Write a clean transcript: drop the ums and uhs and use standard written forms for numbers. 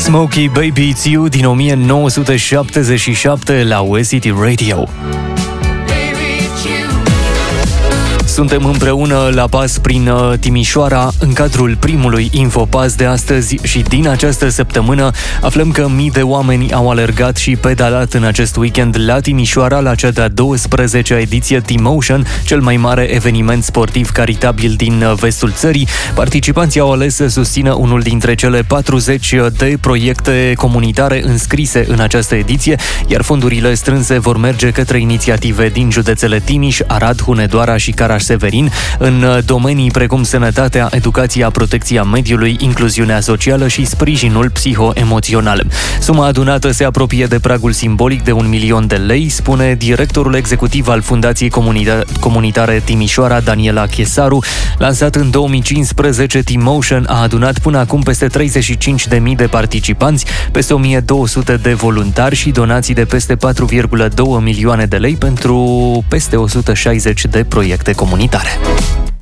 Smokey Baby It's You din 1977 la West City Radio. Suntem împreună la pas prin Timișoara în cadrul primului Infopas de astăzi și din această săptămână aflăm că mii de oameni au alergat și pedalat în acest weekend la Timișoara la cea de-a 12-a ediție T-Motion, cel mai mare eveniment sportiv caritabil din vestul țării. Participanții au ales să susțină unul dintre cele 40 de proiecte comunitare înscrise în această ediție, iar fondurile strânse vor merge către inițiative din județele Timiș, Arad, Hunedoara și Caraș-Severin, în domenii precum sănătatea, educația, protecția mediului, incluziunea socială și sprijinul psihoemoțional. Suma adunată se apropie de pragul simbolic de 1 milion de lei, spune directorul executiv al Fundației Comunitare Timișoara, Daniela Chesaru. Lansat în 2015, T-Motion a adunat până acum peste 35.000 de participanți, peste 1.200 de voluntari și donații de peste 4,2 milioane de lei pentru peste 160 de proiecte comunitare.